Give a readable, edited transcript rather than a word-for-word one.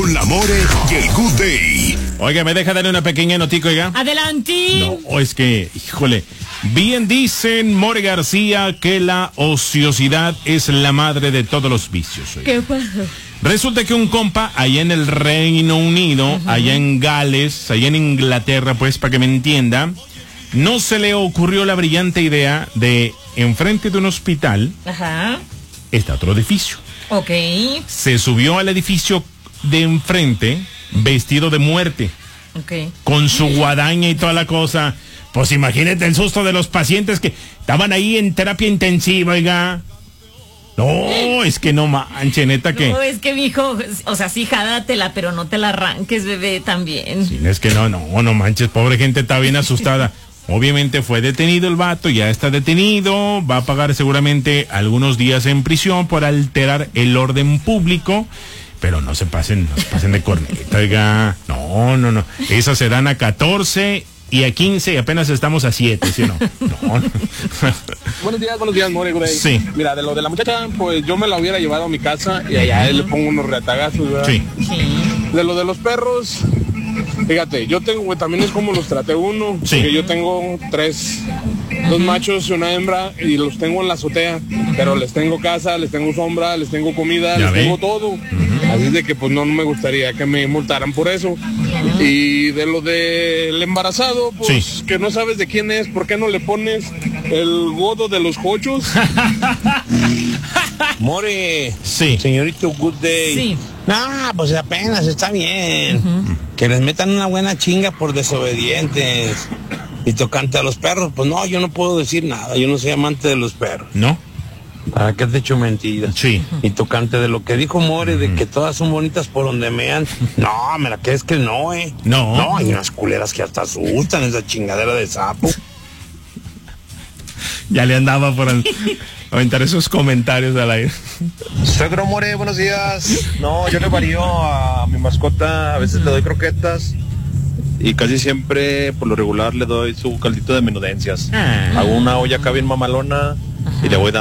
con la More y el Good Day. Oiga, ¿me deja darle una pequeña notica, oiga? Adelante. No, es que, híjole, bien dicen More García que la ociosidad es la madre de todos los vicios. Oiga. ¿Qué pasó? Resulta que un compa allá en el Reino Unido, allá en Gales, allá en Inglaterra, pues, para que me entienda, no se le ocurrió la brillante idea de, enfrente de un hospital, Ajá. está otro edificio. Ok. Se subió al edificio de enfrente, vestido de muerte, Ok. con su guadaña y toda la cosa. Pues imagínate el susto de los pacientes que estaban ahí en terapia intensiva, oiga. No, es que no manche, neta que... No, es que mijo, o sea, sí, jádatela, pero no te la arranques, bebé, también. Sí, es que no manches, pobre gente está bien asustada. Obviamente fue detenido el vato, ya está detenido, va a pagar seguramente algunos días en prisión por alterar el orden público, pero no se pasen de corneta, oiga. No. Esas se dan a 14 y a 15 y apenas estamos a 7, ¿sí o no? No. Buenos días, More, güey. Sí. Mira, de lo de la muchacha, pues yo me la hubiera llevado a mi casa y allá le pongo unos retagazos, ¿verdad? Sí. De lo de los perros, fíjate, yo tengo, güey, también es como los traté uno, Sí. porque yo tengo 2 machos y una hembra y los tengo en la azotea, pero les tengo casa, les tengo sombra, les tengo comida, Ya les ve. tengo todo. Así es de que pues no me gustaría que me multaran por eso. Y de lo del embarazado, pues Sí. que no sabes de quién es, ¿por qué no le pones el godo de los cochos? More, Sí. señorito Good Day. Sí. No, pues apenas está bien. Que les metan una buena chinga por desobedientes. Y tocante a los perros, pues no, yo no puedo decir nada. Yo no soy amante de los perros. ¿No? ¿Para qué te he hecho mentiras? Sí. Y tocante de lo que dijo More, de que todas son bonitas por donde mean. No, me la crees que no, No. No, hay unas culeras que hasta asustan, esa chingadera de sapo. Ya le andaba por aventar esos comentarios al aire. Suegro More, buenos días. No, yo le varío a mi mascota, a veces le doy croquetas y casi siempre, por lo regular, le doy su caldito de menudencias. Hago una olla acá bien mamalona y le voy dando